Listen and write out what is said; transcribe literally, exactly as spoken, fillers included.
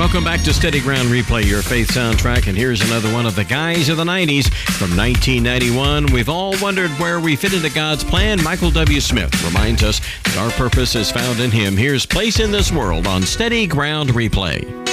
Welcome back to Steady Ground Replay, your faith soundtrack. And here's another one of the guys of the nineties from nineteen ninety-one. We've all wondered where we fit into God's plan. Michael W. Smith reminds us that our purpose is found in Him. Here's Place in This World on Steady Ground Replay.